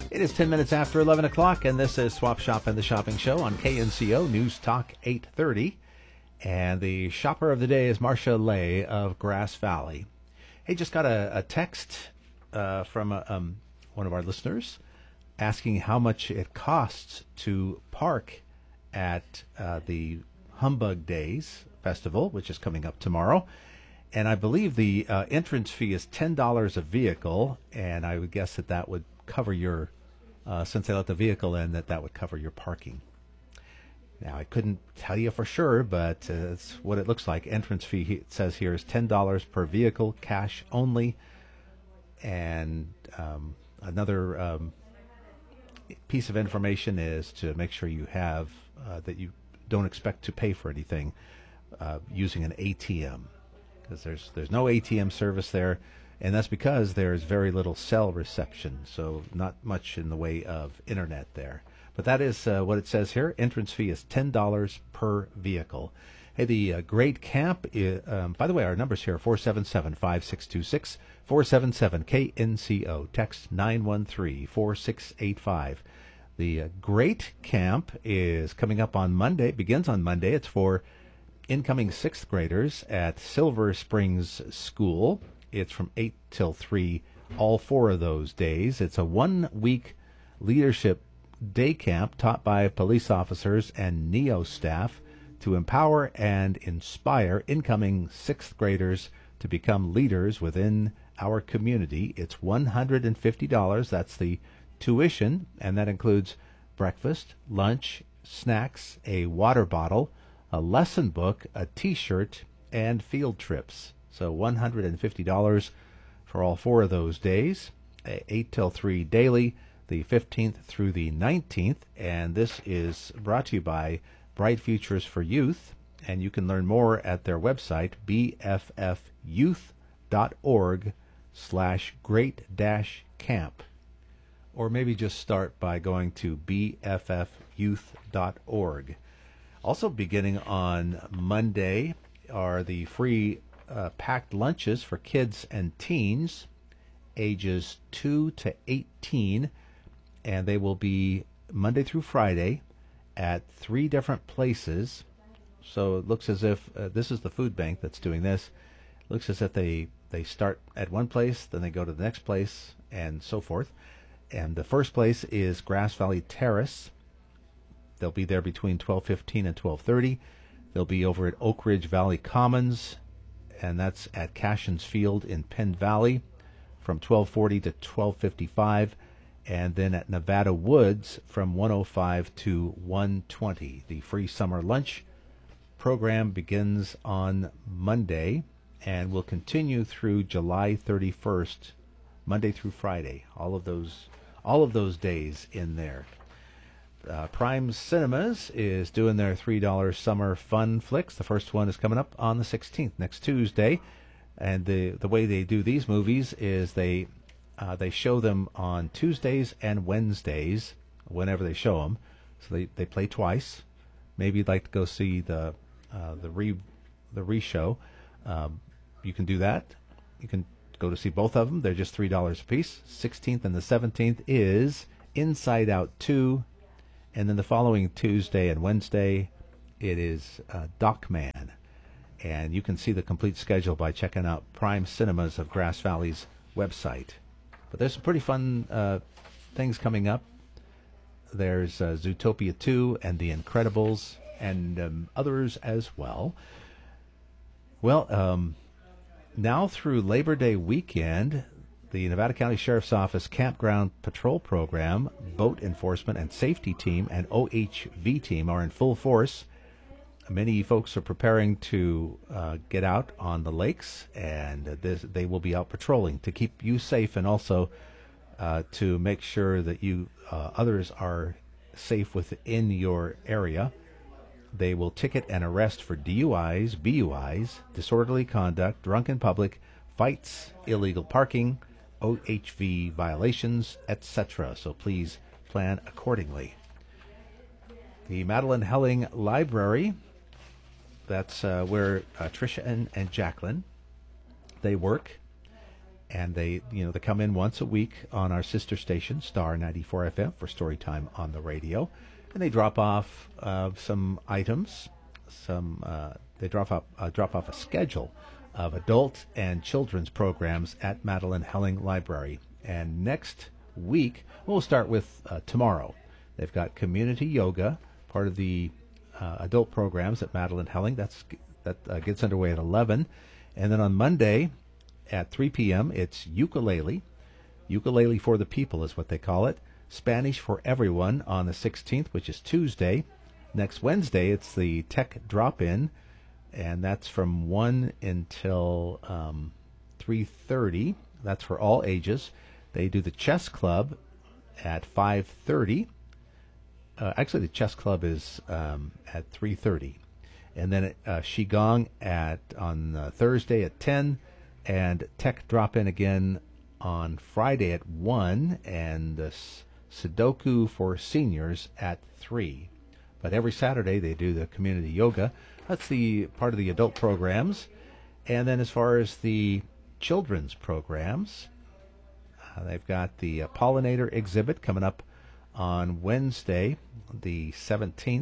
It is 10 minutes after 11 o'clock, and this is Swap Shop and the Shopping Show on KNCO News Talk 830. And the shopper of the day is Marcia Lay of Grass Valley. Hey, just got a text from one of our listeners asking how much it costs to park at the Humbug Days Festival, which is coming up tomorrow. And I believe the entrance fee is $10 a vehicle, and I would guess that would cover your, since they let the vehicle in, that would cover your parking. Now, I couldn't tell you for sure, but it's what it looks like. Entrance fee, it says here, is $10 per vehicle, cash only. And another piece of information is to make sure you have, that you don't expect to pay for anything using an ATM. Because there's no ATM service there, and that's because there's very little cell reception, so not much in the way of internet there. But that is what it says here. Entrance fee is $10 per vehicle. Hey, the Great Camp, by the way, our number's here, 477-5626, 477-KNCO, text 913-4685. The Great Camp is coming up on Monday, begins on Monday. It's for incoming 6th graders at Silver Springs School. It's from 8 till 3 all 4 of those days. It's a 1-week leadership day camp taught by police officers and NEO staff to empower and inspire incoming 6th graders to become leaders within our community. It's $150. That's the tuition, and that includes breakfast, lunch, snacks, a water bottle, a lesson book, a T-shirt, and field trips. So $150 for all 4 of those days, 8 till 3 daily, the 15th through the 19th. And this is brought to you by Bright Futures for Youth. And you can learn more at their website, bffyouth.org/great-camp. Or maybe just start by going to bffyouth.org. Also beginning on Monday are the free packed lunches for kids and teens ages 2 to 18, and they will be Monday through Friday at 3 different places. So it looks as if this is the food bank that's doing this. It looks as if they start at one place, then they go to the next place, and so forth. And the first place is Grass Valley Terrace. They'll be there between 12:15 and 12:30. They'll be over at Oak Ridge Valley Commons, and that's at Cashin's Field in Penn Valley from 12:40 to 12:55, and then at Nevada Woods from 1:05 to 1:20. The free summer lunch program begins on Monday and will continue through July 31st, Monday through Friday. All of those days in there. Prime Cinemas is doing their $3 summer fun flicks. The first one is coming up on the 16th, next Tuesday. And the way they do these movies is they show them on Tuesdays and Wednesdays, whenever they show them. So they play twice. Maybe you'd like to go see the re-show. You can do that. You can go to see both of them. They're just $3 a piece. 16th and the 17th is Inside Out 2. And then the following Tuesday and Wednesday, it is Docman. And you can see the complete schedule by checking out Prime Cinemas of Grass Valley's website. But there's some pretty fun things coming up. There's Zootopia 2 and The Incredibles and others as well. Well, now through Labor Day weekend, the Nevada County Sheriff's Office Campground Patrol Program, Boat Enforcement and Safety Team, and OHV Team are in full force. Many folks are preparing to get out on the lakes, and they will be out patrolling to keep you safe and also to make sure that you others are safe within your area. They will ticket and arrest for DUIs, BUIs, disorderly conduct, drunk in public, fights, illegal parking, OHV violations, etc. So please plan accordingly. The Madeline Helling Library, that's where Tricia and Jacqueline, they work. And they come in once a week on our sister station, Star 94 FM, for story time on the radio, and they drop off some items. They drop off a schedule of adult and children's programs at Madeline Helling Library. And next week, we'll start with tomorrow. They've got community yoga, part of the adult programs at Madeline Helling. That gets underway at 11. And then on Monday at 3 p.m., it's ukulele. Ukulele for the people is what they call it. Spanish for everyone on the 16th, which is Tuesday. Next Wednesday, it's the Tech Drop-In, and that's from 1 until 3:30. That's for all ages. They do the chess club at 5:30. Actually, the chess club is at 3:30. And then Qigong on Thursday at 10, and Tech Drop-In again on Friday at 1, and the Sudoku for seniors at 3. But every Saturday they do the community yoga. That's the part of the adult programs. And then as far as the children's programs, they've got the Pollinator exhibit coming up on Wednesday, the 17th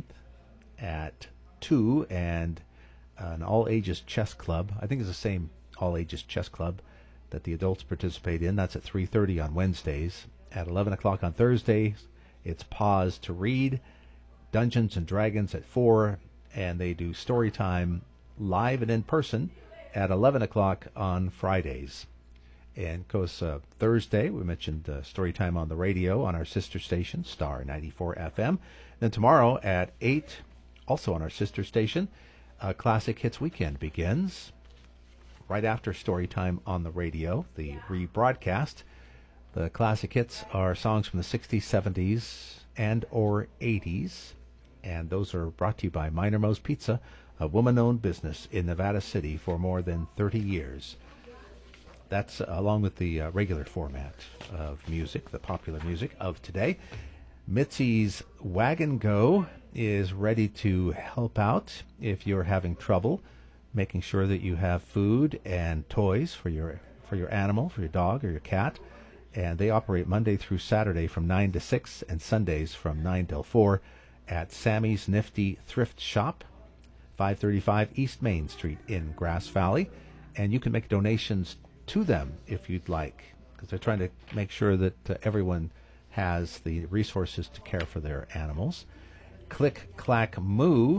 at 2, and an all-ages chess club. I think it's the same all-ages chess club that the adults participate in. That's at 3:30 on Wednesdays. At 11 o'clock on Thursdays, it's Pause to Read, Dungeons and Dragons at 4, and they do story time live and in person at 11 o'clock on Fridays. And of course, Thursday, we mentioned story time on the radio on our sister station, Star 94 FM. Then tomorrow at 8, also on our sister station, Classic Hits Weekend begins. Right after story time on the radio, the rebroadcast. The classic hits are songs from the 60s, 70s, and or 80s. And those are brought to you by Minor Mo's Pizza, a woman-owned business in Nevada City for more than 30 years. That's along with the regular format of music, the popular music of today. Mitzi's Wagon Go is ready to help out if you're having trouble making sure that you have food and toys for your animal, for your dog or your cat. And they operate Monday through Saturday from 9 to 6 and Sundays from 9 till 4 at Sammy's Nifty Thrift Shop, 535 East Main Street in Grass Valley. And you can make donations to them if you'd like, because they're trying to make sure that everyone has the resources to care for their animals. Click Clack Moo,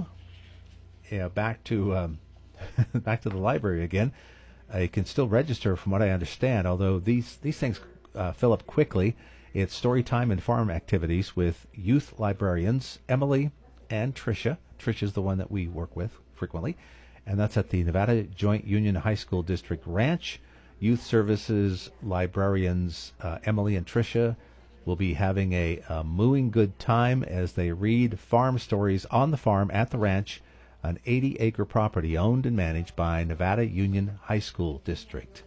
back to back to the library again. You can still register, from what I understand, although these things fill up quickly. It's story time and farm activities with youth librarians Emily and Tricia. Tricia's the one that we work with frequently, and that's at the Nevada Joint Union High School District Ranch. Youth Services librarians Emily and Tricia will be having a mooing good time as they read farm stories on the farm at the ranch, an 80-acre property owned and managed by Nevada Union High School District.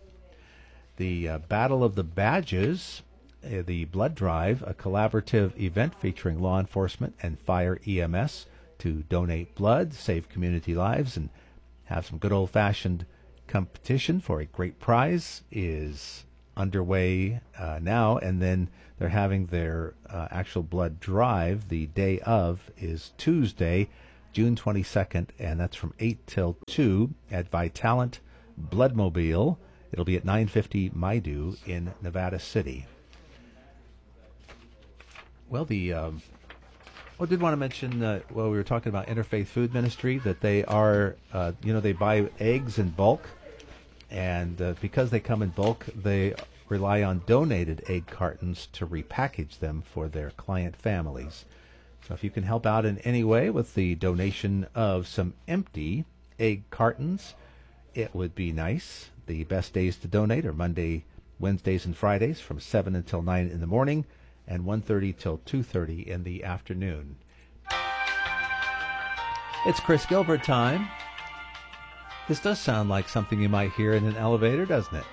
The Battle of the Badges, the Blood Drive, a collaborative event featuring law enforcement and fire EMS to donate blood, save community lives, and have some good old-fashioned competition for a great prize, is underway now. And then they're having their actual blood drive. The day of is Tuesday, June 22nd, and that's from 8 till 2 at Vitalant Bloodmobile. It'll be at 950 Maidu in Nevada City. Well, I did want to mention, we were talking about Interfaith Food Ministry, that they are, they buy eggs in bulk, and because they come in bulk, they rely on donated egg cartons to repackage them for their client families. So if you can help out in any way with the donation of some empty egg cartons, it would be nice. The best days to donate are Monday, Wednesdays, and Fridays from 7 until 9 in the morning and 1:30 till 2:30 in the afternoon. It's Chris Gilbert time. This does sound like something you might hear in an elevator, doesn't it?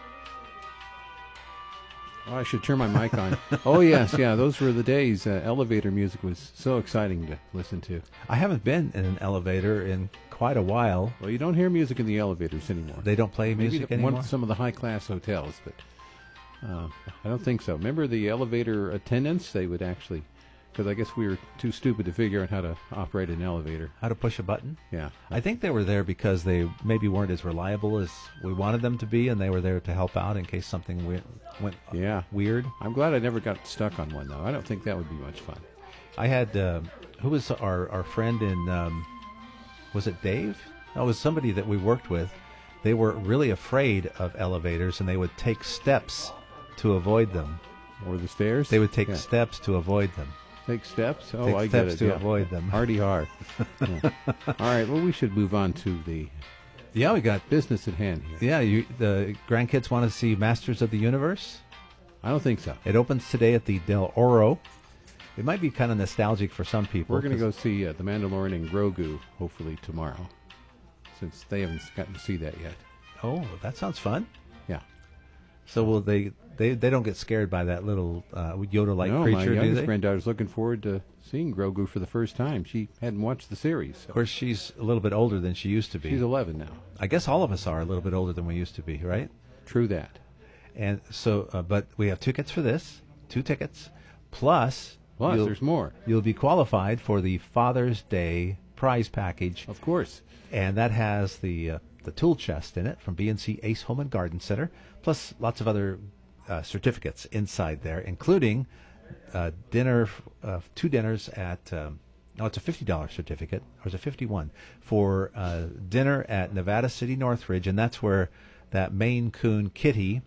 Oh, I should turn my mic on. Oh, yes, yeah, those were the days. Elevator music was so exciting to listen to. I haven't been in an elevator in quite a while. Well, you don't hear music in the elevators anymore. They don't play music anymore? Some of the high-class hotels, but I don't think so. Remember the elevator attendants? They would actually, because I guess we were too stupid to figure out how to operate an elevator. How to push a button? Yeah. I think they were there because they maybe weren't as reliable as we wanted them to be, and they were there to help out in case something went weird. I'm glad I never got stuck on one, though. I don't think that would be much fun. I had, who was our friend in, was it Dave? No, it was somebody that we worked with. They were really afraid of elevators, and they would take steps to avoid them. Or the stairs? They would take steps to avoid them. Take steps? Oh, Take I steps get it. to avoid them. Hardy har. Yeah. All right, well, we should move on to the Yeah, we got business at hand here. Yeah, the grandkids want to see Masters of the Universe. I don't think so. It opens today at the Del Oro. It might be kind of nostalgic for some people. We're going to go see The Mandalorian and Grogu, hopefully tomorrow, since they haven't gotten to see that yet. Oh, that sounds fun. Yeah. So will they don't get scared by that little Yoda-like No, creature, my do youngest they? granddaughter's looking forward to seeing Grogu for the first time. She hadn't watched the series. So. Of course, she's a little bit older than she used to be. She's 11 now. I guess all of us are a little bit older than we used to be, right? True that. And so, but we have tickets for this, 2 tickets, plus There's more. You'll be qualified for the Father's Day prize package, Of course. and that has the tool chest in it from B&C Ace Home and Garden Center, plus lots of other certificates inside there, including dinner, 2 dinners at. No, it's a $50 certificate, or is it $51 for dinner at Nevada City Northridge, and that's where that Maine Coon Kitty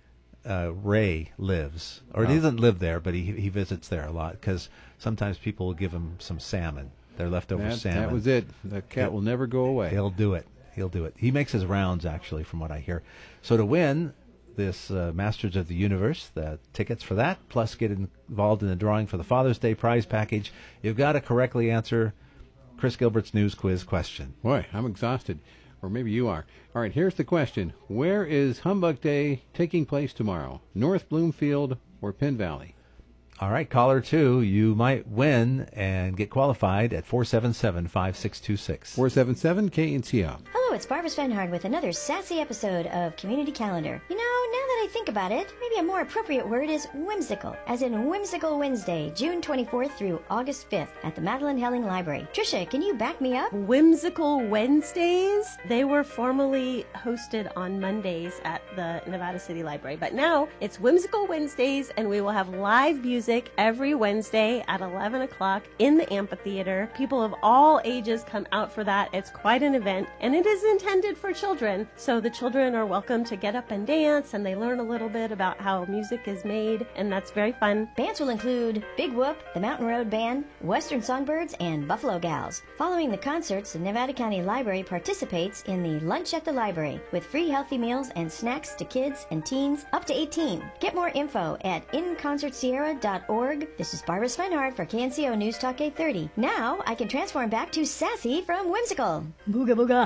Ray lives, or he doesn't live there, but he visits there a lot because sometimes people will give him some salmon, their leftover salmon. That was it. The cat will never go away. He'll do it. He makes his rounds, actually, from what I hear. So to win this Masters of the Universe, the tickets for that, plus get involved in the drawing for the Father's Day prize package, you've got to correctly answer Chris Gilbert's news quiz question. Boy, I'm exhausted. Or maybe you are. All right, here's the question. Where is Humbug Day taking place tomorrow? North Bloomfield or Penn Valley? All right, caller 2, you might win and get qualified at 477-5626. 477 KNCO. Hello, it's Barbara Svenhard with another sassy episode of Community Calendar. You know, now that I think about it, maybe a more appropriate word is whimsical, as in Whimsical Wednesday, June 24th through August 5th at the Madeline Helling Library. Trisha, can you back me up? Whimsical Wednesdays. They were formerly hosted on Mondays at the Nevada City Library, but now it's Whimsical Wednesdays, and we will have live music every Wednesday at 11 o'clock in the amphitheater. People of all ages come out for that. It's quite an event, and it is intended for children, so the children are welcome to get up and dance, and they learn a little bit about how music is made, and that's very fun. Bands will include Big Whoop, the Mountain Road Band, Western Songbirds, and Buffalo Gals. Following the concerts, the Nevada County Library participates in the Lunch at the Library with free healthy meals and snacks to kids and teens up to 18. Get more info at inconcertsierra.org. This is Barbara Svenhard for KNCO News Talk 830. Now I can transform back to sassy from whimsical. Booga booga.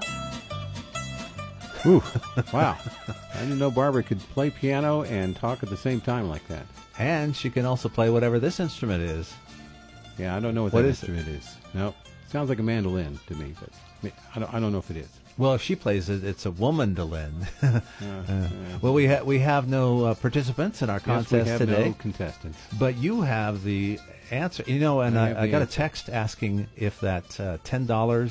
Ooh, wow. I didn't know Barbara could play piano and talk at the same time like that. And she can also play whatever this instrument is. Yeah, I don't know what What that is it? instrument is. No, sounds like a mandolin to me, but I don't know if it is. Well, if she plays it, it's a woman-dolin. Well, we have no participants in our Yes, we contest have today, no contestants. but you have the answer. You know, and I have I the got a answer. text asking if that $10,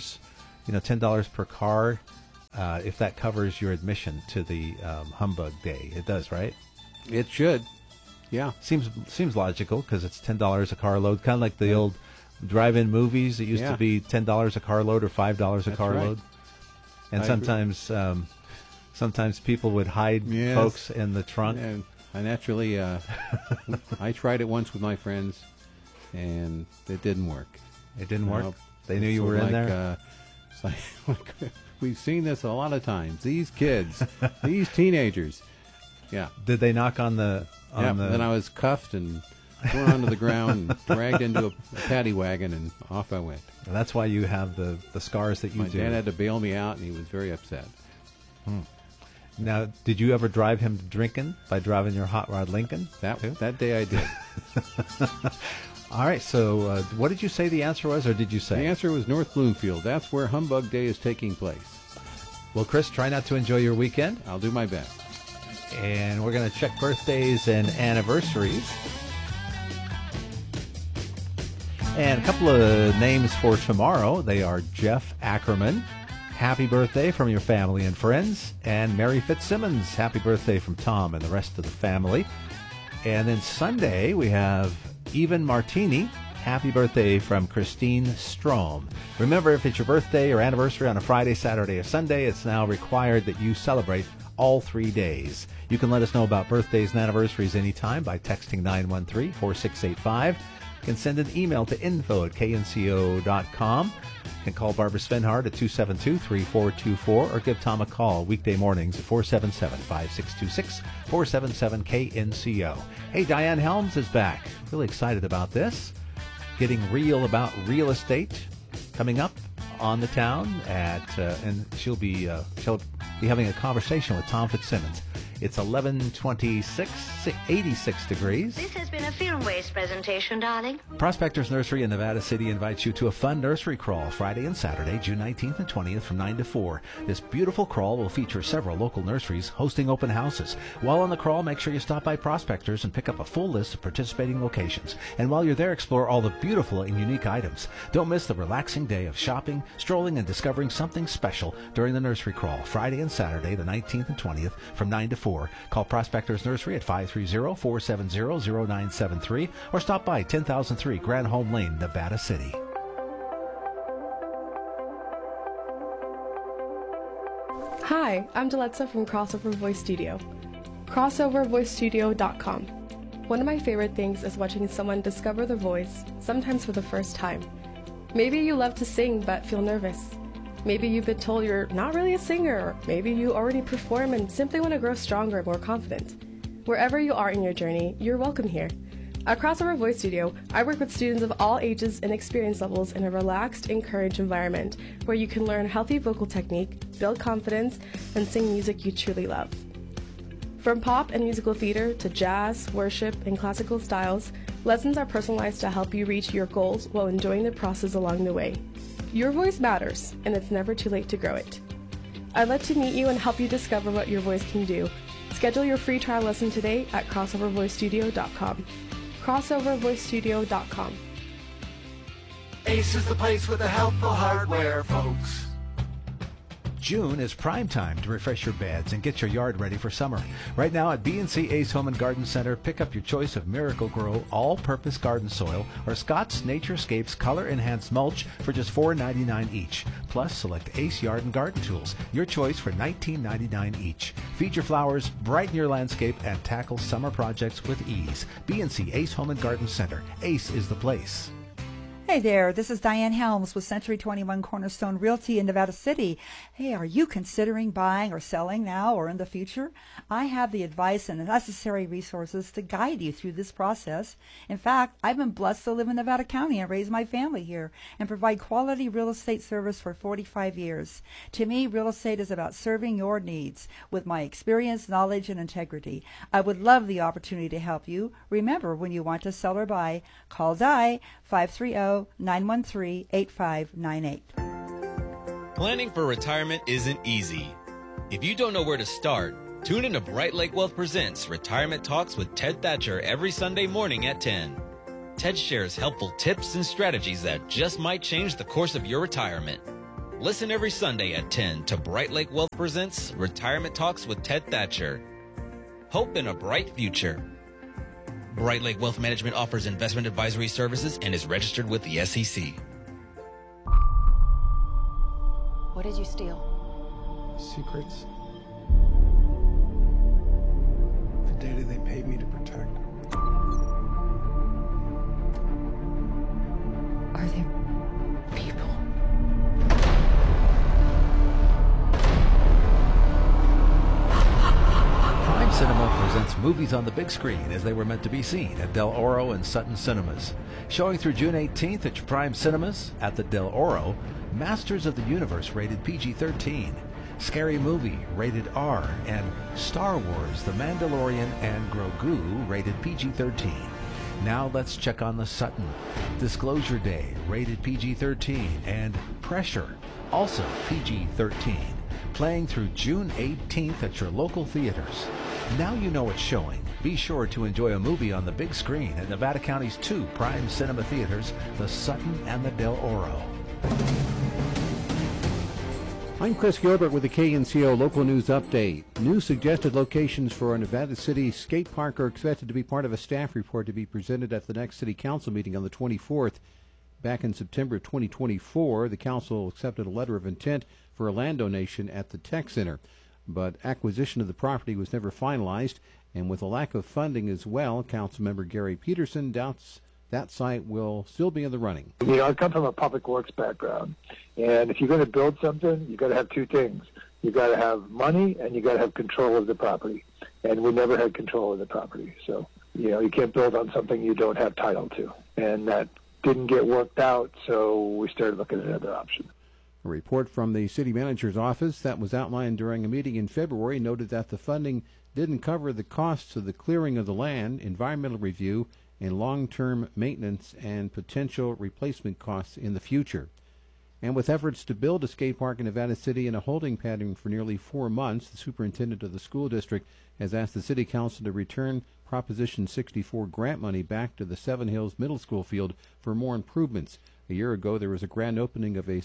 $10 per card, if that covers your admission to the Humbug Day. It does, right? It should. Yeah. Seems logical because it's $10 a carload, kind of like the old drive-in movies. It used Yeah. to be $10 a carload or $5 a That's carload. right. And I agree. sometimes people would hide Yes. folks in the trunk. And I naturally, I tried it once with my friends, and it didn't work. It didn't work. Nope. They knew you Sort were of in like, there. It's like, we've seen this a lot of times. These kids, these teenagers. Yeah. Did they knock on the? Yeah. On the Then I was cuffed and thrown onto the ground and dragged into a paddy wagon, and off I went. That's why you have the scars that you My do. dad had to bail me out, and he was very upset. Now, did you ever drive him drinking by driving your hot rod Lincoln? That day I did. All right. So, what did you say the answer was, or did you The say? answer was North Bloomfield. That's where Humbug Day is taking place. Well, Chris, try not to enjoy your weekend. I'll do my best. And we're going to check birthdays and anniversaries. And a couple of names for tomorrow. They are Jeff Ackerman. Happy birthday from your family and friends. And Mary Fitzsimmons. Happy birthday from Tom and the rest of the family. And then Sunday, we have Evan Martini. Happy birthday from Christine Strom. Remember, if it's your birthday or anniversary on a Friday, Saturday, or Sunday, it's now required that you celebrate all 3 days. You can let us know about birthdays and anniversaries anytime by texting 913-4685. You can send an email to info@knco.com. You can call Barbara Svenhard at 272-3424 or give Tom a call weekday mornings at 477-5626, 477-KNCO. Hey, Diane Helms is back. Really excited about this. Getting real about real estate coming up on the town and she'll be having a conversation with Tom Fitzsimmons. It's 11:26, 86 degrees. This has been a Film Waste presentation, darling. Prospectors Nursery in Nevada City invites you to a fun nursery crawl Friday and Saturday, June 19th and 20th from 9 to 4. This beautiful crawl will feature several local nurseries hosting open houses. While on the crawl, make sure you stop by Prospectors and pick up a full list of participating locations. And while you're there, explore all the beautiful and unique items. Don't miss the relaxing day of shopping, strolling, and discovering something special during the nursery crawl Friday and Saturday, the 19th and 20th from 9 to 4. Call Prospectors Nursery at 530-470-0973 or stop by 10,003 Grand Home Lane, Nevada City. Hi, I'm Deletza from Crossover Voice Studio. CrossoverVoiceStudio.com. One of my favorite things is watching someone discover their voice, sometimes for the first time. Maybe you love to sing but feel nervous. Maybe you've been told you're not really a singer, or maybe you already perform and simply want to grow stronger and more confident. Wherever you are in your journey, you're welcome here. At Crossover Voice Studio, I work with students of all ages and experience levels in a relaxed, encouraged environment where you can learn healthy vocal technique, build confidence, and sing music you truly love. From pop and musical theater to jazz, worship, and classical styles, lessons are personalized to help you reach your goals while enjoying the process along the way. Your voice matters, and it's never too late to grow it. I'd love to meet you and help you discover what your voice can do. Schedule your free trial lesson today at CrossoverVoiceStudio.com. CrossoverVoiceStudio.com. Ace is the place with the helpful hardware, folks. June is prime time to refresh your beds and get your yard ready for summer. Right now at B&C Ace Home and Garden Center, pick up your choice of Miracle-Gro all-purpose garden soil or Scott's Naturescapes color-enhanced mulch for just $4.99 each. Plus, select Ace Yard and Garden Tools, your choice for $19.99 each. Feed your flowers, brighten your landscape, and tackle summer projects with ease. B&C Ace Home and Garden Center. Ace is the place. Hey there, this is Diane Helms with Century 21 Cornerstone Realty in Nevada City. Hey, are you considering buying or selling now or in the future? I have the advice and the necessary resources to guide you through this process. In fact, I've been blessed to live in Nevada County and raise my family here and provide quality real estate service for 45 years. To me, real estate is about serving your needs with my experience, knowledge, and integrity. I would love the opportunity to help you. Remember, when you want to sell or buy, call Di 530-913-8598. Planning for retirement isn't easy. If you don't know where to start, tune in to Bright Lake Wealth Presents Retirement Talks with Ted Thatcher every Sunday morning at 10. Ted shares helpful tips and strategies that just might change the course of your retirement. Listen every Sunday at 10 to Bright Lake Wealth Presents Retirement Talks with Ted Thatcher. Hope in a bright future. Bright Lake Wealth Management offers investment advisory services and is registered with the SEC. What did you steal? Secrets. The data they paid me to protect. Are there people? Prime Cinema presents movies on the big screen as they were meant to be seen at Del Oro and Sutton Cinemas. Showing through June 18th at your Prime Cinemas at the Del Oro, Masters of the Universe rated PG-13, Scary Movie rated R, and Star Wars, The Mandalorian and Grogu rated PG-13. Now let's check on the Sutton. Disclosure Day rated PG-13 and Pressure, also PG-13. Playing through June 18th at your local theaters. Now you know it's showing. Be sure to enjoy a movie on the big screen at Nevada County's 2 prime cinema theaters, the Sutton and the Del Oro. I'm Chris Gilbert with the KNCO Local News Update. New suggested locations for a Nevada City skate park are expected to be part of a staff report to be presented at the next City Council meeting on the 24th. Back in September of 2024, the Council accepted a letter of intent for a land donation at the Tech Center. But acquisition of the property was never finalized, and with a lack of funding as well, Councilmember Gary Peterson doubts that site will still be in the running. You know, I come from a public works background, and if you're going to build something, you've got to have two things. You've got to have money, and you've got to have control of the property. And we never had control of the property. So, you know, you can't build on something you don't have title to. And that didn't get worked out, so we started looking at another option. A report from the city manager's office that was outlined during a meeting in February noted that the funding didn't cover the costs of the clearing of the land, environmental review, and long-term maintenance and potential replacement costs in the future. And with efforts to build a skate park in Nevada City in a holding pattern for nearly 4 months, the superintendent of the school district has asked the city council to return Proposition 64 grant money back to the Seven Hills Middle School field for more improvements. A year ago, there was a grand opening of a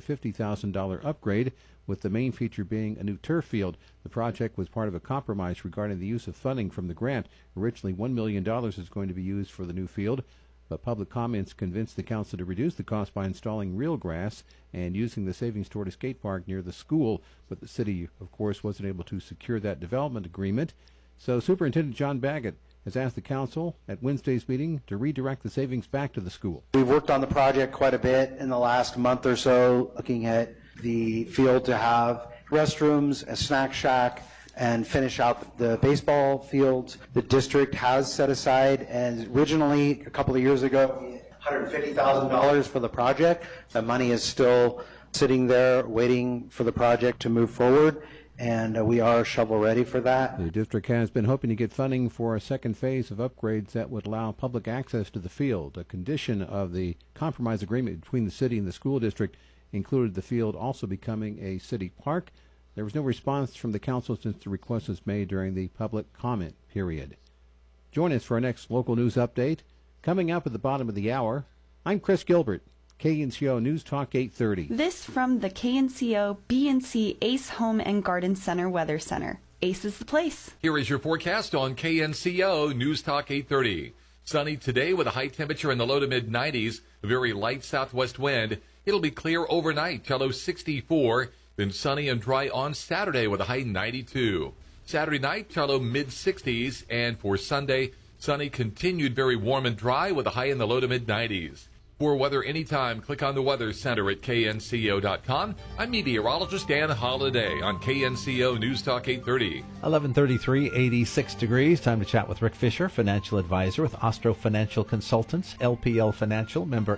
$650,000 upgrade, with the main feature being a new turf field. The project was part of a compromise regarding the use of funding from the grant. Originally, $1 million is going to be used for the new field, but public comments convinced the council to reduce the cost by installing real grass and using the savings toward a skate park near the school. But the city, of course, wasn't able to secure that development agreement. So Superintendent John Baggett has asked the council at Wednesday's meeting to redirect the savings back to the school. We've worked on the project quite a bit in the last month or so, looking at the field to have restrooms, a snack shack, and finish out the baseball fields. The district has set aside, and originally a couple of years ago, $150,000 for the project. That money is still sitting there waiting for the project to move forward, and we are shovel ready for that. The district has been hoping to get funding for a second phase of upgrades that would allow public access to the field. A condition of the compromise agreement between the city and the school district included the field also becoming a city park. There was no response from the council since the request was made during the public comment period. Join us for our next local news update. Coming up at the bottom of the hour, I'm Chris Gilbert, KNCO News Talk 830. This from the KNCO B&C Ace Home and Garden Center Weather Center. Ace is the place. Here is your forecast on KNCO News Talk 830. Sunny today with a high temperature in the low to mid 90s, a very light southwest wind. It'll be clear overnight, low 64. Then sunny and dry on Saturday with a high 92. Saturday night, low mid 60s. And for Sunday, sunny continued very warm and dry with a high in the low to mid 90s. For weather anytime, click on the Weather Center at KNCO.com. I'm meteorologist Dan Holliday on KNCO News Talk 830. 11:33, 86 degrees. Time to chat with Rick Fisher, financial advisor with Ostro Financial Consultants, LPL Financial, member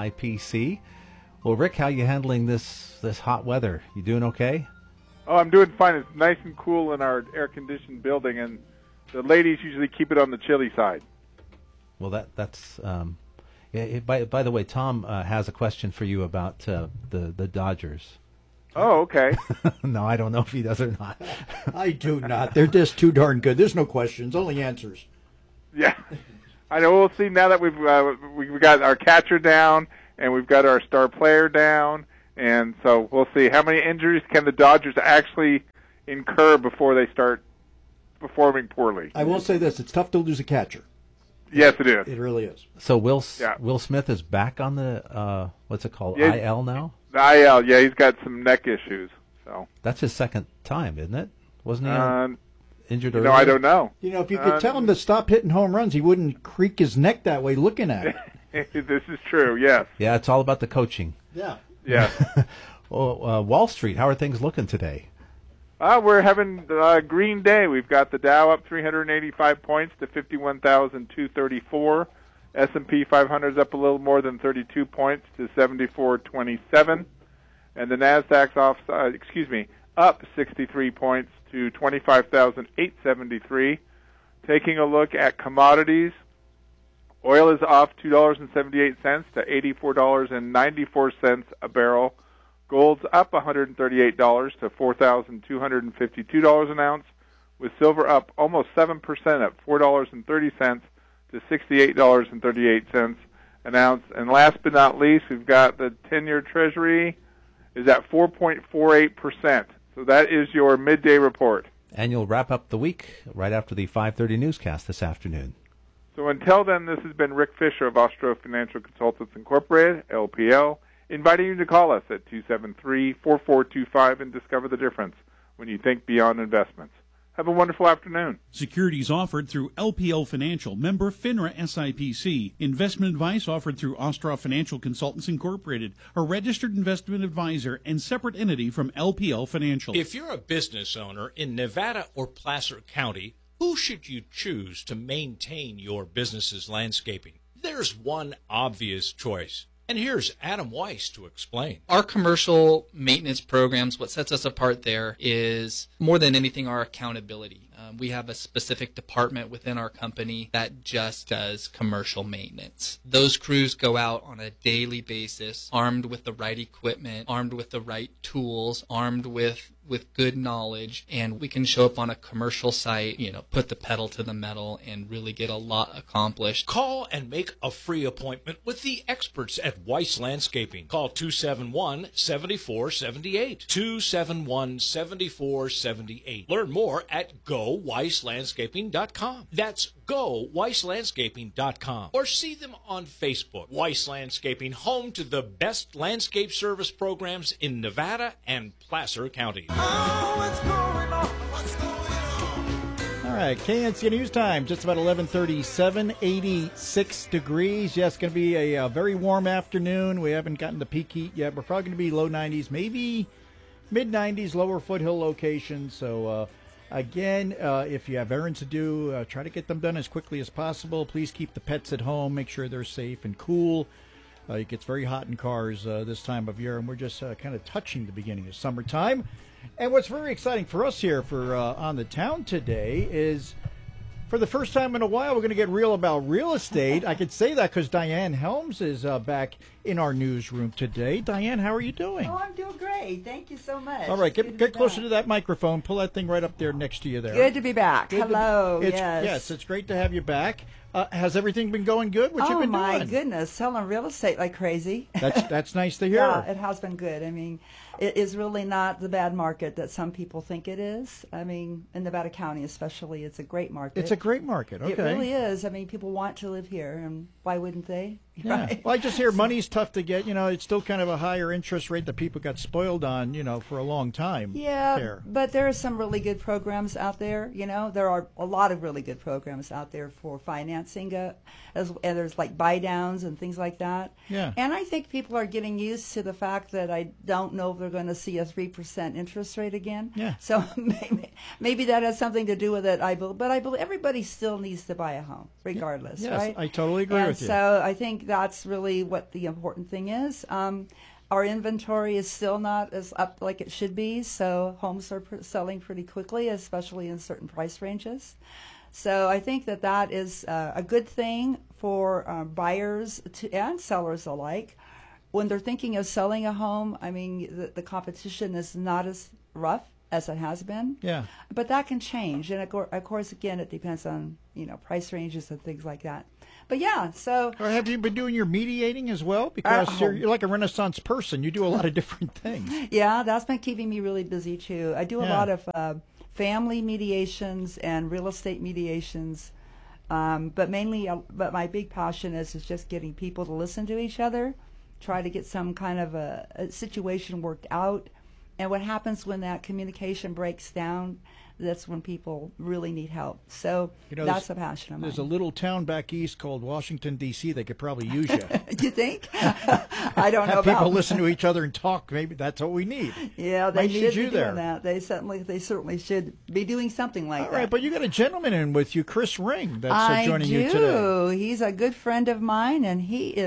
SIPC. Well, Rick, how you handling this hot weather? You doing okay? Oh, I'm doing fine. It's nice and cool in our air-conditioned building, and the ladies usually keep it on the chilly side. Well, that's... By the way, Tom has a question for you about the Dodgers. Oh, okay. No, I don't know if he does or not. I do not. They're just too darn good. There's no questions, only answers. Yeah, I know. We'll see now that we've got our catcher down and we've got our star player down, and so we'll see how many injuries can the Dodgers actually incur before they start performing poorly. I will say this: it's tough to lose a catcher. Yes, it is. It really is. So Will Smith is back on the what's it called, yeah, IL now? The IL, yeah, he's got some neck issues. So that's his second time, isn't it? Wasn't he injured earlier? No, I don't know. You know, if you could tell him to stop hitting home runs, he wouldn't creak his neck that way looking at it. This is true. Yes. Yeah, it's all about the coaching. Yeah. Yeah. Well, Wall Street, how are things looking today? We're having a green day. We've got the Dow up 385 points to 51,234. S&P 500 is up a little more than 32 points to 7427, and the Nasdaq's up 63 points to 25,873. Taking a look at commodities, oil is off $2.78 to $84.94 a barrel. Gold's up $138 to $4,252 an ounce. with silver up almost 7% at $4.30 to $68.38 an ounce. And last but not least, we've got the 10-year Treasury is at 4.48%. So that is your midday report. And you'll wrap up the week right after the 5:30 newscast this afternoon. So until then, this has been Rick Fisher of Austro Financial Consultants Incorporated, LPL, inviting you to call us at 273-4425 and discover the difference when you think beyond investments. Have a wonderful afternoon. Securities offered through LPL Financial, member FINRA SIPC. Investment advice offered through Austro Financial Consultants Incorporated, a registered investment advisor and separate entity from LPL Financial. If you're a business owner in Nevada or Placer County, who should you choose to maintain your business's landscaping? There's one obvious choice. And here's Adam Weiss to explain. Our commercial maintenance programs, what sets us apart there is more than anything our accountability. We have a specific department within our company that just does commercial maintenance. Those crews go out on a daily basis, armed with the right equipment, armed with the right tools, armed with good knowledge, and we can show up on a commercial site, put the pedal to the metal and really get a lot accomplished. Call and make a free appointment with the experts at Weiss Landscaping. Call 271-7478. 271-7478. Learn more at GoWeissLandscaping.com. That's GoWeissLandscaping.com. Or see them on Facebook. Weiss Landscaping, home to the best landscape service programs in Nevada and Placer County. All right, KNC News Time, just about 11:37, 86 degrees. Yes, going to be a very warm afternoon. We haven't gotten to peak heat yet. We're probably going to be low 90s, maybe mid-90s, lower foothill locations. So, again, if you have errands to do, try to get them done as quickly as possible. Please keep the pets at home. Make sure they're safe and cool. It gets very hot in cars this time of year, and we're just kind of touching the beginning of summertime. And what's very exciting for us here for On the Town today is, for the first time in a while, we're going to get real about real estate. I could say that because Diane Helms is back in our newsroom today. Diane, how are you doing? Oh, I'm doing great. Thank you so much. All right, get closer to that microphone. Pull that thing right up there next to you there. Good to be back. Hello. Yes, it's great to have you back. Has everything been going good? What you been doing? Oh, my goodness. Selling real estate like crazy. That's nice to hear. Yeah, it has been good. I mean, it is really not the bad market that some people think it is. I mean, in Nevada County especially, it's a great market. It's a great market. Okay. It really is. I mean, people want to live here, and why wouldn't they? Yeah. Right? Well, I just hear money's tough to get. It's still kind of a higher interest rate that people got spoiled on, for a long time. Yeah, but there are some really good programs out there. There are a lot of really good programs out there for financing, and there's like buy downs and things like that. Yeah. And I think people are getting used to the fact that I don't know if they're going to see a 3% interest rate again. Yeah. So maybe that has something to do with it. But I believe everybody still needs to buy a home, regardless. Yes, right? I totally agree with you. So I think that's really what the important thing is. Our inventory is still not as up like it should be, so homes are selling pretty quickly, especially in certain price ranges. So I think that is a good thing for buyers and sellers alike. When they're thinking of selling a home, I mean, the competition is not as rough as it has been. Yeah. But that can change. And of course, again, it depends on, price ranges and things like that. But yeah, so. Or have you been doing your mediating as well? Because you're like a Renaissance person. You do a lot of different things. Yeah, that's been keeping me really busy too. I do a lot of family mediations and real estate mediations. But mainly, but my big passion is just getting people to listen to each other, try to get some kind of a situation worked out. And what happens when that communication breaks down, that's when people really need help. So that's a passion of mine. There's a little town back east called Washington, D.C. They could probably use you. You think? I don't know Have about people listen to each other and talk. Maybe that's what we need. Yeah, they should be there. doing that. They certainly should be doing something like that. All right, but you got a gentleman in with you, Chris Ring, that's joining you today. He's a good friend of mine, and he is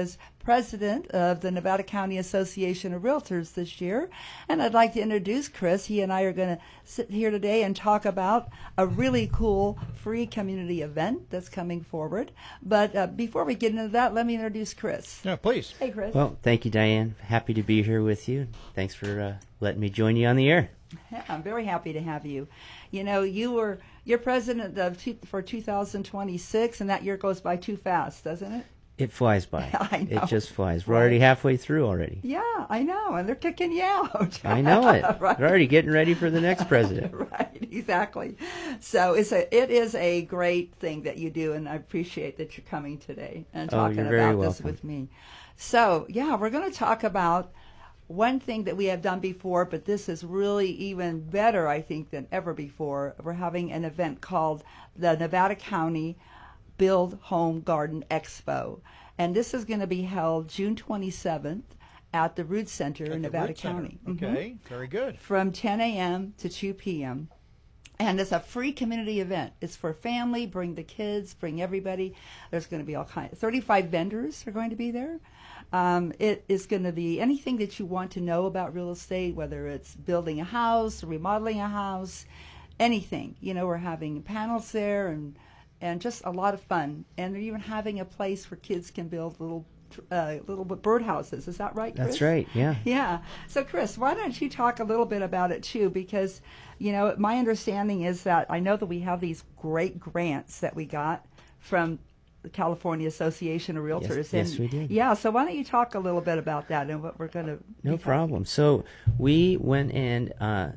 president of the Nevada County Association of Realtors this year. And I'd like to introduce Chris. He and I are going to sit here today and talk about a really cool free community event that's coming forward. But before we get into that, let me introduce Chris. Yeah, please. Hey, Chris. Well, thank you, Diane. Happy to be here with you. Thanks for letting me join you on the air. Yeah, I'm very happy to have you. You know, you're president for 2026, and that year goes by too fast, doesn't it? It flies by. I know. It just flies. We're already halfway through already. Yeah, I know, and they're kicking you out. I know it. Right. They're already getting ready for the next president. Right, exactly. So it is a great thing that you do, and I appreciate that you're coming today and talking you're very about this welcome. with me. So, yeah, we're going to talk about one thing that we have done before, but this is really even better, I think, than ever before. We're having an event called the Nevada County Build Home Garden Expo. And this is going to be held June 27th at the Root Center in Nevada County. Okay, very good. From 10 a.m. to 2 p.m. And it's a free community event. It's for family. Bring the kids. Bring everybody. There's going to be all kinds. 35 vendors are going to be there. It is going to be anything that you want to know about real estate, whether it's building a house, remodeling a house, anything. You know, we're having panels there and just a lot of fun. And they're even having a place where kids can build little birdhouses. Is that right, Chris? That's right, yeah. Yeah. So, Chris, why don't you talk a little bit about it, too? Because, you know, my understanding is that I know that we have these great grants that we got from the California Association of Realtors. Yes, we did. Yeah, so why don't you talk a little bit about that and what we're going to... No problem. So we went and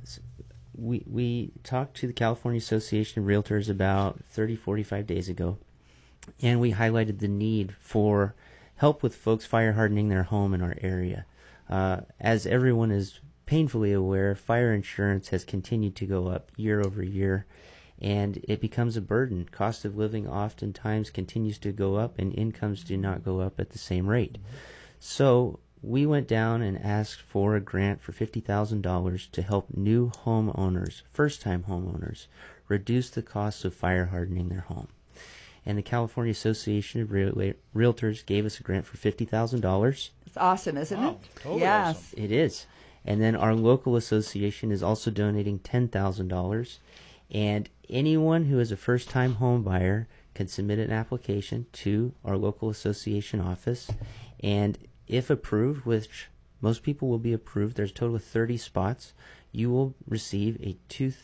we talked to the California Association of Realtors about 45 days ago, and we highlighted the need for help with folks fire hardening their home in our area. As everyone is painfully aware, fire insurance has continued to go up year over year, and it becomes a burden. Cost of living oftentimes continues to go up, and incomes do not go up at the same rate. So we went down and asked for a grant for $50,000 to help new homeowners, first-time homeowners, reduce the cost of fire hardening their home. And the California Association of Realtors gave us a grant for $50,000. It's awesome, isn't it? Totally yes. awesome. It is. And then our local association is also donating $10,000. And anyone who is a first-time home buyer can submit an application to our local association office. And if approved, which most people will be approved, there's a total of 30 spots, you will receive a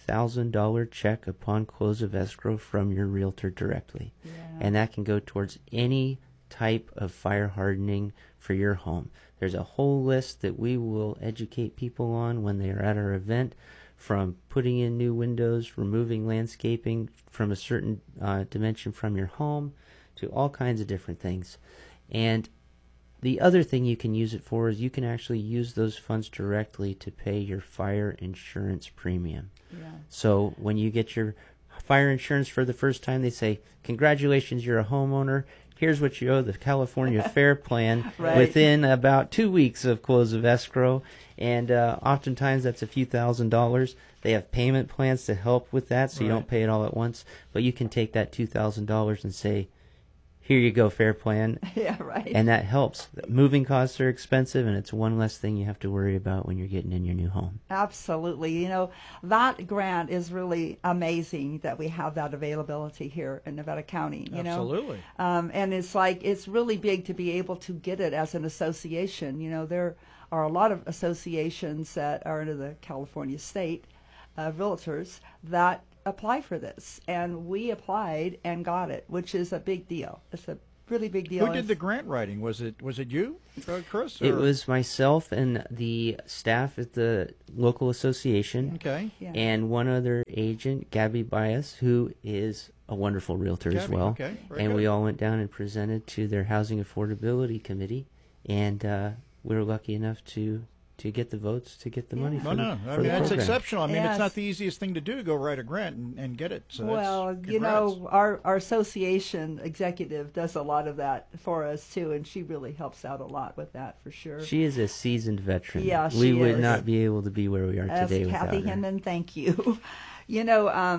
$2,000 check upon close of escrow from your realtor directly. Yeah. And that can go towards any type of fire hardening for your home. There's a whole list that we will educate people on when they are at our event, from putting in new windows, removing landscaping from a certain dimension from your home, to all kinds of different things. And the other thing you can use it for is you can actually use those funds directly to pay your fire insurance premium. Yeah. So when you get your fire insurance for the first time, they say, congratulations, you're a homeowner. Here's what you owe the California Fair Plan within about 2 weeks of close of escrow. And oftentimes that's a few $1,000s. They have payment plans to help with that, so you don't pay it all at once. But you can take that $2,000 and say, here you go, Fair Plan. Yeah, right. And that helps. Moving costs are expensive, and it's one less thing you have to worry about when you're getting in your new home. Absolutely. You know, that grant is really amazing that we have that availability here in Nevada County. You Absolutely. know? And it's like, it's really big to be able to get it as an association. You know, there are a lot of associations that are under the California state realtors that apply for this, and we applied and got it, which is a big deal. It's a really big deal. Who did the grant writing? Was it you, Chris? It was myself and the staff at the local association. Okay. Yeah. And one other agent, Gabby Bias, who is a wonderful realtor as well. Okay. And we all went down and presented to their Housing Affordability Committee, and we were lucky enough to get the votes to get the money for I the mean, that's program. exceptional. I mean, Yes. it's not the easiest thing to do to go write a grant and get it. So Well, that's, you congrats. know, our association executive does a lot of that for us, too, and she really helps out a lot with that, for sure. She is a seasoned veteran. Yeah, we she would is. not be able to be where we are As today Kathy without her. Hinman, thank you. You know,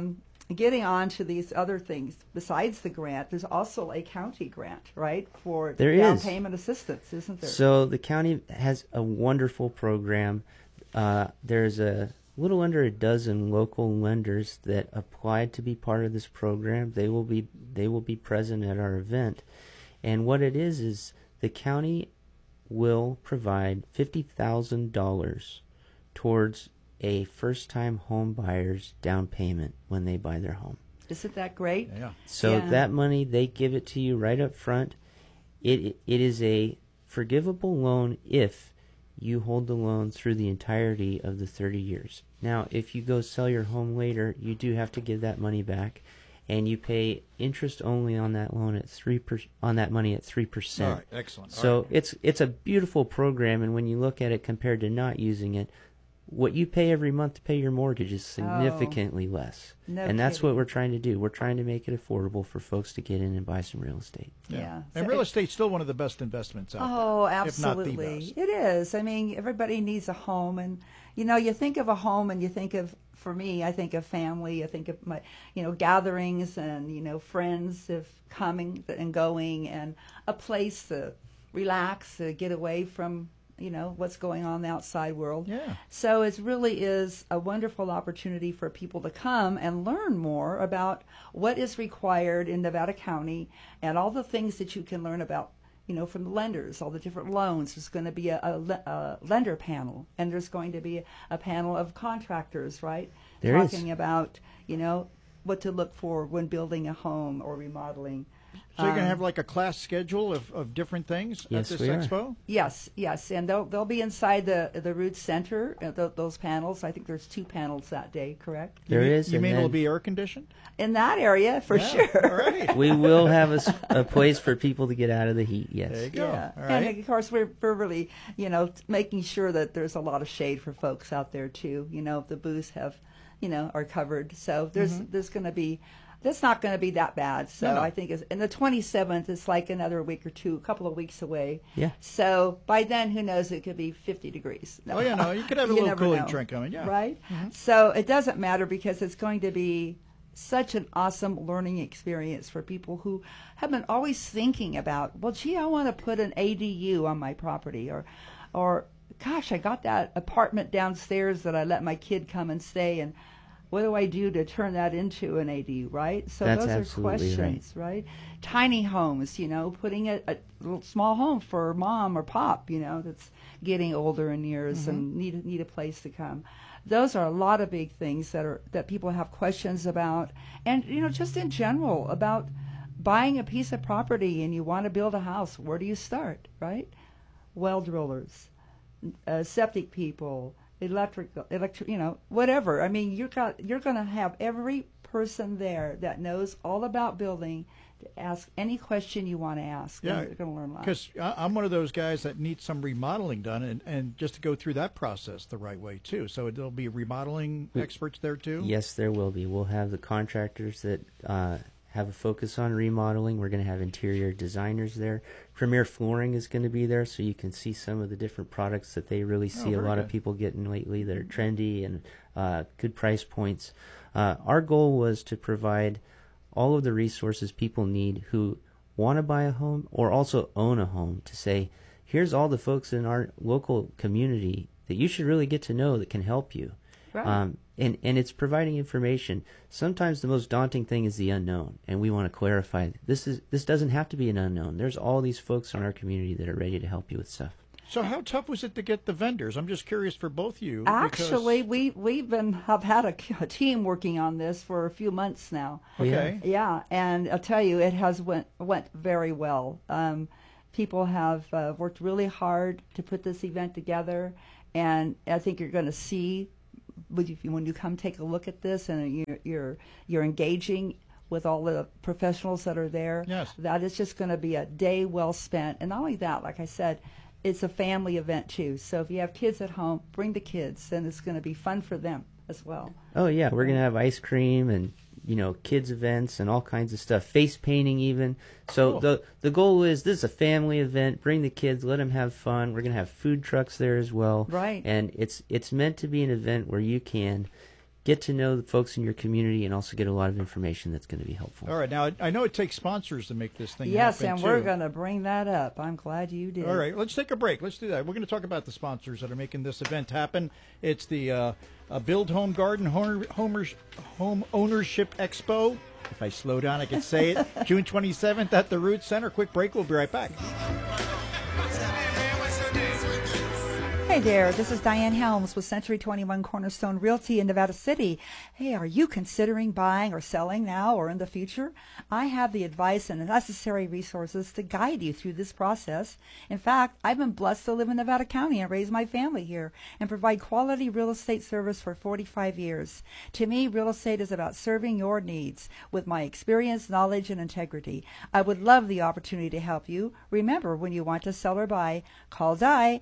getting on to these other things, besides the grant, there's also a county grant, right, for There down is. payment assistance, isn't there? So the county has a wonderful program. There's a little under a dozen local lenders that applied to be part of this program. They will be present at our event. And what it is the county will provide $50,000 towards a first-time home buyer's down payment when they buy their home. Isn't that great? Yeah. So Yeah. that money, they give it to you right up front. It is a forgivable loan if you hold the loan through the entirety of the 30 years. Now, if you go sell your home later, you do have to give that money back, and you pay interest only on that loan at 3% on that money at 3%. All right, excellent. All So right. it's a beautiful program, and when you look at it compared to not using it, what you pay every month to pay your mortgage is significantly less. No and that's kidding. what we're trying to do. We're trying to make it affordable for folks to get in and buy some real estate. Yeah. And So real it- estate's still one of the best investments out Oh, there. absolutely. If not the best. It is. I mean, everybody needs a home. And, you think of a home and you think of, for me, I think of family. I think of my, gatherings and, friends of coming and going and a place to relax, to get away from, what's going on in the outside world. Yeah. So it really is a wonderful opportunity for people to come and learn more about what is required in Nevada County and all the things that you can learn about, from the lenders, all the different loans. There's going to be a lender panel, and there's going to be a panel of contractors, right? There is. Talking about, what to look for when building a home or remodeling. So you're going to have like a class schedule of different things Yes, at this we are. expo? Yes, and they'll be inside the Roots Center. Those panels. I think there's 2 panels that day. Correct? There is. You and mean then it'll be air conditioned? In that area, for Yeah, sure. all right. we will have a place for people to get out of the heat, yes. There you go. Yeah, All and right. of course we're really making sure that there's a lot of shade for folks out there too. The booths have are covered, so there's going to be. That's not going to be that bad. So No. I think and the 27th is like another week or two, a couple of weeks away. Yeah. So by then, who knows? It could be 50 degrees. Oh, yeah, no, you could have a You little never cooling know, drink coming, yeah. Right? So it doesn't matter because it's going to be such an awesome learning experience for people who have been always thinking about, well, gee, I want to put an ADU on my property, or gosh, I got that apartment downstairs that I let my kid come and stay, and what do I do to turn that into an ADU, right? So That's those are absolutely questions, right? Tiny homes, putting a little small home for mom or pop, that's getting older in years and need a place to come. Those are a lot of big things that people have questions about, and just in general about buying a piece of property and you want to build a house. Where do you start, right? Well drillers, septic people, electric, whatever. I mean, you're going to have every person there that knows all about building to ask any question you want to ask. Yeah, and you're going to learn a lot. because I'm one of those guys that needs some remodeling done, and just to go through that process the right way too. So there'll be remodeling experts there too. Yes, there will be. We'll have the contractors that have a focus on remodeling. We're going to have interior designers there. Premier Flooring is going to be there, so you can see some of the different products that they really see a very lot of good. people getting lately that are trendy and good price points. Our goal was to provide all of the resources people need who want to buy a home or also own a home, to say, here's all the folks in our local community that you should really get to know that can help you. Right. And it's providing information. Sometimes the most daunting thing is the unknown, and we want to clarify this doesn't have to be an unknown. There's all these folks in our community that are ready to help you with stuff. So how tough was it to get the vendors? I'm just curious for both of you. Actually, have had a team working on this for a few months now. Okay. Yeah, and I'll tell you, it has went very well. People have worked really hard to put this event together, and I think you're going to see when you come take a look at this, and you're engaging with all the professionals that are there. Yes. That it's just going to be a day well spent, and not only that, like I said, it's a family event too. So if you have kids at home, bring the kids, and it's going to be fun for them as well. Oh yeah, we're gonna have ice cream and kids events and all kinds of stuff, face painting even. So Cool. the goal is this is a family event. Bring the kids, let them have fun. We're gonna have food trucks there as well. Right. And it's meant to be an event where you can get to know the folks in your community and also get a lot of information that's going to be helpful. All right. Now, I know it takes sponsors to make this thing yes, happen, and too. we're going to bring that up. I'm glad you did. All right. Let's take a break. Let's do that. We're going to talk about the sponsors that are making this event happen. It's the Build Home Garden Home Ownership Expo. If I slow down, I can say it. June 27th at the Root Center. Quick break. We'll be right back. Hey there, this is Diane Helms with Century 21 Cornerstone Realty in Nevada City. Hey, are you considering buying or selling now or in the future? I have the advice and the necessary resources to guide you through this process. In fact, I've been blessed to live in Nevada County and raise my family here and provide quality real estate service for 45 years. To me, real estate is about serving your needs with my experience, knowledge, and integrity. I would love the opportunity to help you. Remember, when you want to sell or buy, call Di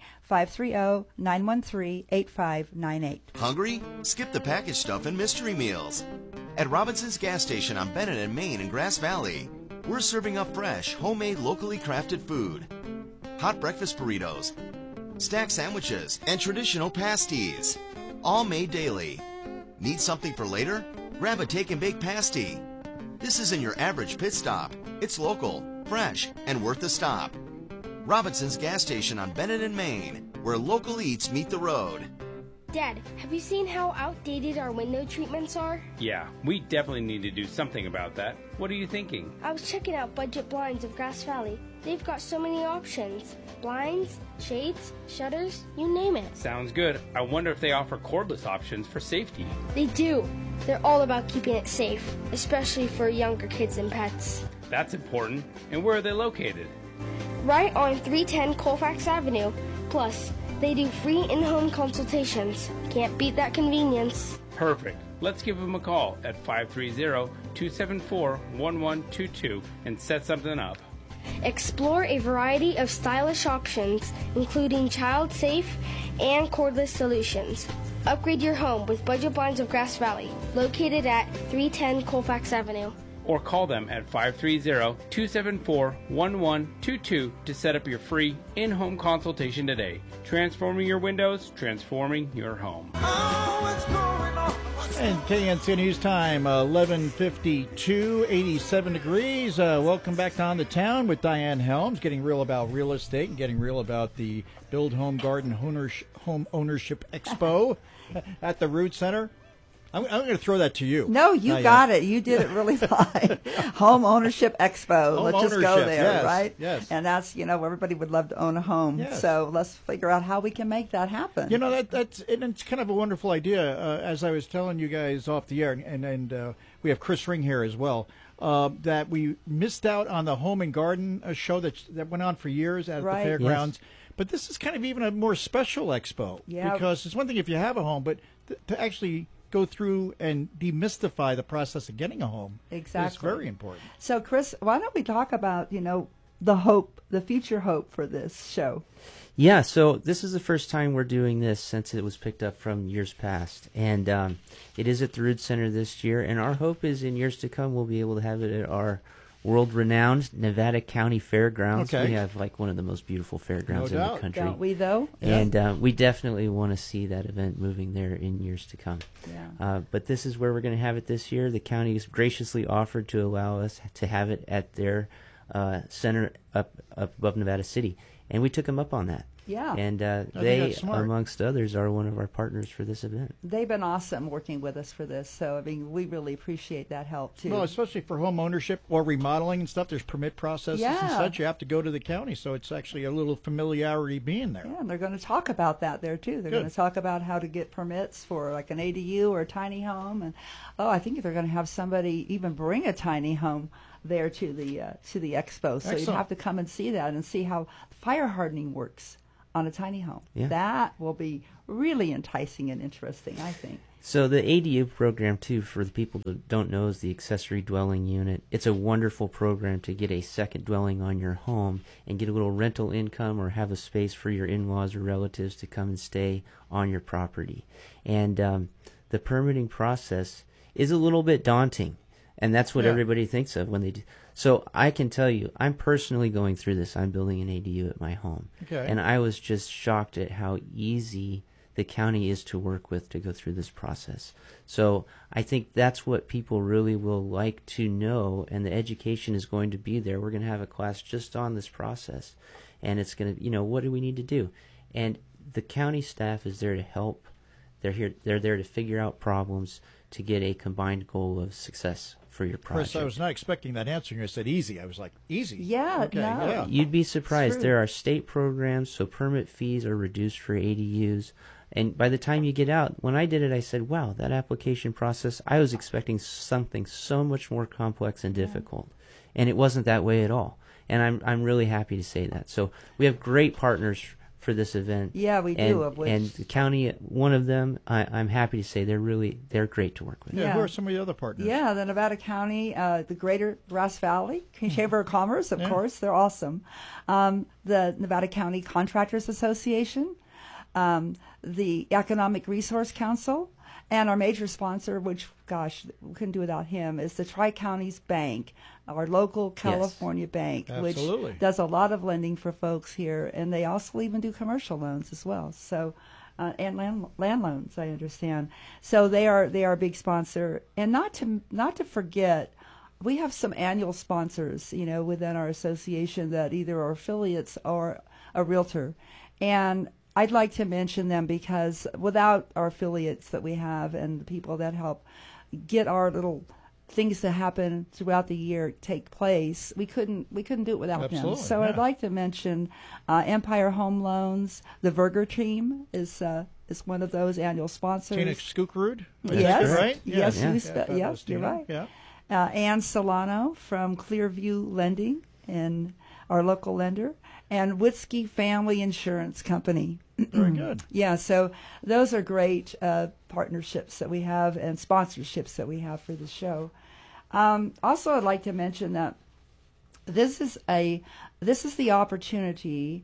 530-913-8598. Hungry? Skip the packaged stuff and mystery meals. At Robinson's gas station on Bennett and Main in Grass Valley, we're serving up fresh, homemade, locally crafted food. Hot breakfast burritos, stack sandwiches, and traditional pasties. All made daily. Need something for later? Grab a take and bake pasty. This isn't your average pit stop. It's local, fresh, and worth the stop. Robinson's gas station on Bennett and Main, where local eats meet the road. Dad, have you seen how outdated our window treatments are? Yeah, we definitely need to do something about that. What are you thinking? I was checking out Budget Blinds of Grass Valley. They've got so many options. Blinds, shades, shutters, you name it. Sounds good. I wonder if they offer cordless options for safety. They do. They're all about keeping it safe, especially for younger kids and pets. That's important. And where are they located? Right on 310 Colfax Avenue. Plus, they do free in-home consultations. Can't beat that convenience. Perfect. Let's give them a call at 530-274-1122 and set something up. Explore a variety of stylish options, including child-safe and cordless solutions. Upgrade your home with Budget Blinds of Grass Valley, located at 310 Colfax Avenue. Or call them at 530-274-1122 to set up your free in-home consultation today. Transforming your windows, transforming your home. And KNC News Time, 11:52, 87 degrees. Welcome back to On the Town with Diane Helms, getting real about real estate and getting real about the Build Home Garden Home Ownership Expo at the Root Center. I'm going to throw that to you. No, you got it. You did it really fine. Home Ownership Expo. Let's just go there, yes, right? Yes. And that's, everybody would love to own a home. Yes. So let's figure out how we can make that happen. It's kind of a wonderful idea. As I was telling you guys off the air, and we have Chris Ring here as well, that we missed out on the Home and Garden show that went on for years at the fairgrounds. Yes. But this is kind of even a more special expo. Yeah. Because it's one thing if you have a home, but to actually go through and demystify the process of getting a home. Exactly. It's very important. So, Chris, why don't we talk about, the future hope for this show? Yeah, so this is the first time we're doing this since it was picked up from years past. And it is at the Root Center this year. And our hope is in years to come we'll be able to have it at our world-renowned Nevada County Fairgrounds. Okay. We have one of the most beautiful fairgrounds in the country. Don't we, though? And we definitely want to see that event moving there in years to come. Yeah. But this is where we're going to have it this year. The county has graciously offered to allow us to have it at their center up above Nevada City. And we took them up on that. Yeah. And they, amongst others, are one of our partners for this event. They've been awesome working with us for this. So, we really appreciate that help, too. Well, especially for home ownership or remodeling and stuff, there's permit processes and such. You have to go to the county, so it's actually a little familiarity being there. Yeah, and they're going to talk about that there, too. They're going to talk about how to get permits for, an ADU or a tiny home. And, I think they're going to have somebody even bring a tiny home there to the expo. So you'd have to come and see that and see how fire hardening works on a tiny home. Yeah. That will be really enticing and interesting, I think. So the ADU program, too, for the people that don't know, is the accessory dwelling unit. It's a wonderful program to get a second dwelling on your home and get a little rental income or have a space for your in-laws or relatives to come and stay on your property. And the permitting process is a little bit daunting, and that's what everybody thinks of when they do. So I can tell you, I'm personally going through this. I'm building an ADU at my home. Okay. And I was just shocked at how easy the county is to work with to go through this process. So I think that's what people really will like to know, and the education is going to be there. We're going to have a class just on this process, and it's going to, what do we need to do? And the county staff is there to help. They're there to figure out problems to get a combined goal of success for your project. Chris, I was not expecting that answer. You said easy. I was like, easy? Yeah, okay, no. yeah. You'd be surprised. There are state programs, so permit fees are reduced for ADUs. And by the time you get out, when I did it, I said, wow, that application process, I was expecting something so much more complex and difficult. And it wasn't that way at all. And I'm really happy to say that. So we have great partners for this event. Yeah, we and, do. Of which... And the county, one of them, I'm happy to say they're great to work with. Yeah, who are some of the other partners? Yeah, the Nevada County, the Greater Grass Valley Chamber of Commerce, of course, they're awesome. The Nevada County Contractors Association, the Economic Resource Council, and our major sponsor, which, gosh, we couldn't do without him, is the Tri-Counties Bank, our local California bank, Absolutely. which does a lot of lending for folks here, and they also even do commercial loans as well. So, and land loans, I understand. So they are a big sponsor, and not to forget, we have some annual sponsors, within our association that either are affiliates or a realtor, and I'd like to mention them because without our affiliates that we have and the people that help get our little things to happen throughout the year take place, we couldn't do it without them. So I'd like to mention Empire Home Loans. The Verger team is one of those annual sponsors. Tina Skukrud? Yes, right? Yes, you're right. Yeah. Ann Solano from Clearview Lending, and our local lender, and Witzke Family Insurance Company. Very good. Yeah, so those are great partnerships that we have and sponsorships that we have for the show. Also, I'd like to mention that this is the opportunity,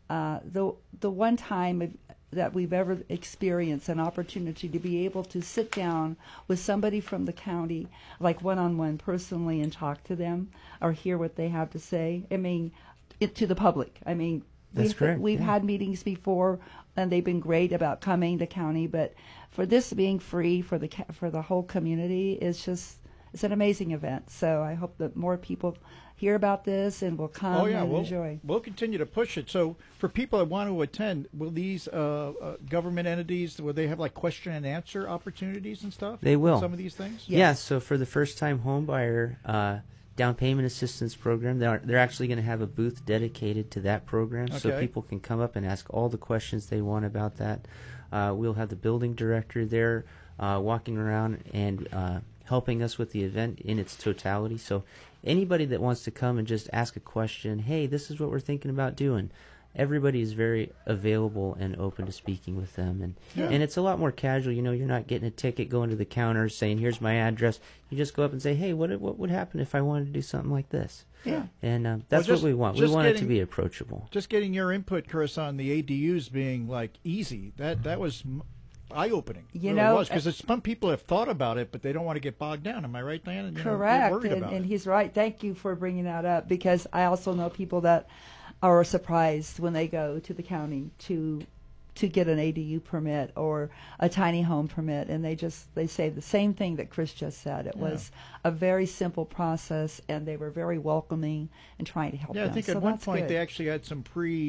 the one time that we've ever experienced an opportunity to be able to sit down with somebody from the county, like one-on-one personally, and talk to them or hear what they have to say. I mean, to the public. I mean, we've had meetings before, and they've been great about coming to county. But for this being free for the whole community, it's an amazing event. So I hope that more people hear about this and will come and enjoy. We'll continue to push it. So for people that want to attend, will these government entities, will they have like question and answer opportunities and stuff? They will. Some of these things? Yes. Yeah, so for the first-time home buyer down payment assistance program, they're actually going to have a booth dedicated to that program, so people can come up and ask all the questions they want about that. We'll have the building director there walking around and helping us with the event in its totality. So anybody that wants to come and just ask a question, hey, this is what we're thinking about doing, everybody is very available and open to speaking with them. And it's a lot more casual. You're not getting a ticket, going to the counter, saying, here's my address. You just go up and say, hey, what would happen if I wanted to do something like this? Yeah. And that's what we want. We want it to be approachable. Just getting your input, Chris, on the ADUs being like easy, that was eye-opening. Because some people have thought about it, but they don't want to get bogged down. Am I right, Diana? Correct. And he's right. Thank you for bringing that up, because I also know people that are surprised when they go to the county to get an ADU permit or a tiny home permit, and they say the same thing that Chris just said. It was a very simple process, and they were very welcoming and trying to help them. I think at one point they actually had some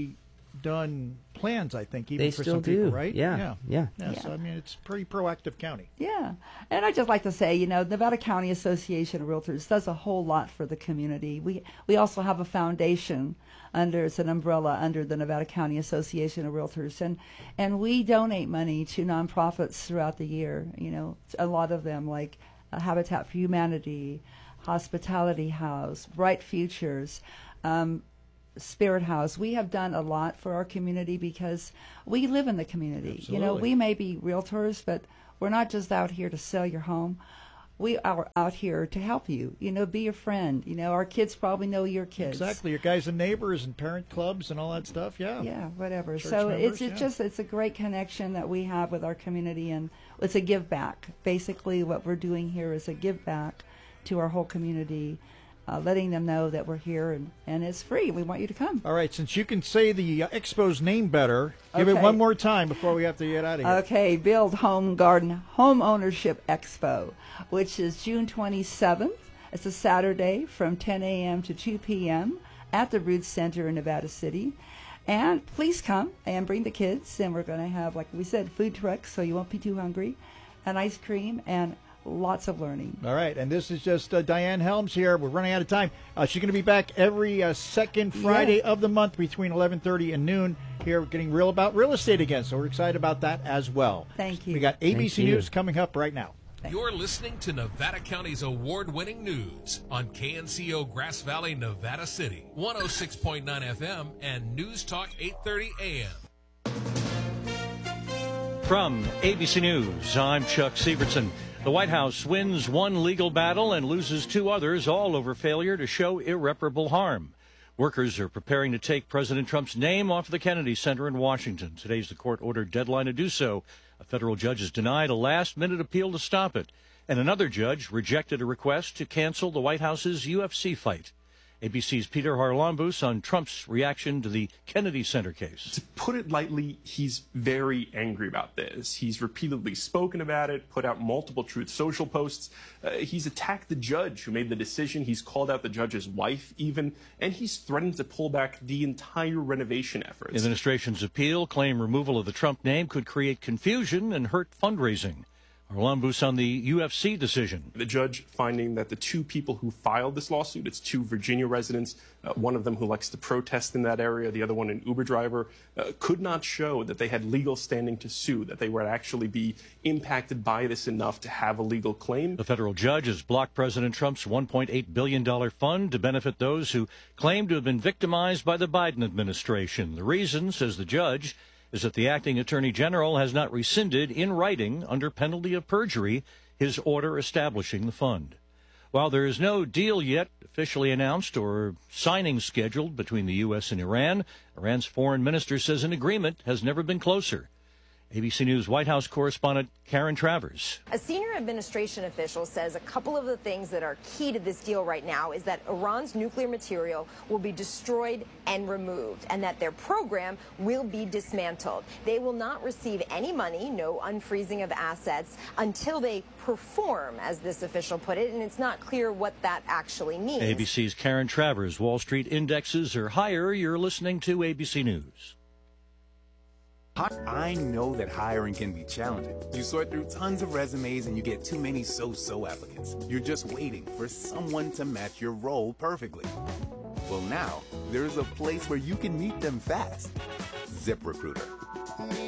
pre-done plans, I think, even they for still some do. people, right? Yeah. So, I mean, it's a pretty proactive county. Yeah. And I'd just like to say, Nevada County Association of Realtors does a whole lot for the community. We also have a foundation it's an umbrella under the Nevada County Association of Realtors, and we donate money to nonprofits throughout the year. A lot of them, like Habitat for Humanity, Hospitality House, Bright Futures, Spirit House. We have done a lot for our community because we live in the community. Absolutely. We may be realtors, but we're not just out here to sell your home. We are out here to help you, be your friend. Our kids probably know your kids. Exactly, your guys and neighbors and parent clubs and all that stuff, yeah. Yeah, whatever. Church so members, it's a great connection that we have with our community, and it's a give back. Basically what we're doing here is a give back to our whole community, letting them know that we're here and it's free. We want you to come. All right, since you can say the expo's name better, give it one more time before we have to get out of here. Okay, Build Home Garden Home Ownership Expo, which is June 27th. It's a Saturday from 10 a.m. to 2 p.m. at the Rood Center in Nevada City. And please come and bring the kids. And we're going to have, like we said, food trucks so you won't be too hungry, and ice cream, and lots of learning. All right, and this is just Diane Helms here. We're running out of time. She's going to be back every second Friday of the month between 11:30 and noon here, getting real about real estate again. So we're excited about that as well. Thank you. We got ABC News coming up right now. You're listening to Nevada County's award-winning news on KNCO Grass Valley, Nevada City, 106.9 FM and News Talk 830 AM. From ABC News, I'm Chuck Sievertson. The White House wins one legal battle and loses two others, all over failure to show irreparable harm. Workers are preparing to take President Trump's name off the Kennedy Center in Washington. Today's the court-ordered deadline to do so. A federal judge has denied a last-minute appeal to stop it, and another judge rejected a request to cancel the White House's UFC fight. ABC's Peter Harlambous on Trump's reaction to the Kennedy Center case. To put it lightly, he's very angry about this. He's repeatedly spoken about it, put out multiple Truth Social posts. He's attacked the judge who made the decision. He's called out the judge's wife even, and he's threatened to pull back the entire renovation efforts. The administration's appeal claim removal of the Trump name could create confusion and hurt fundraising. Harlambous on the UFC decision. The judge finding that the two people who filed this lawsuit, it's two Virginia residents, one of them who likes to protest in that area, the other one an Uber driver, could not show that they had legal standing to sue, that they would actually be impacted by this enough to have a legal claim. The federal judge has blocked President Trump's $1.8 billion fund to benefit those who claim to have been victimized by the Biden administration. The reason, says the judge, is that the acting attorney general has not rescinded in writing under penalty of perjury his order establishing the fund. While there is no deal yet officially announced or signing scheduled between the U.S. and Iran, Iran's foreign minister says an agreement has never been closer. ABC News White House correspondent Karen Travers. A senior administration official says a couple of the things that are key to this deal right now is that Iran's nuclear material will be destroyed and removed, and that their program will be dismantled. They will not receive any money, no unfreezing of assets, until they perform, as this official put it, and it's not clear what that actually means. ABC's Karen Travers. Wall Street indexes are higher. You're listening to ABC News. I know that hiring can be challenging. You sort through tons of resumes and you get too many so-so applicants. You're just waiting for someone to match your role perfectly. Well, now, there's a place where you can meet them fast. ZipRecruiter.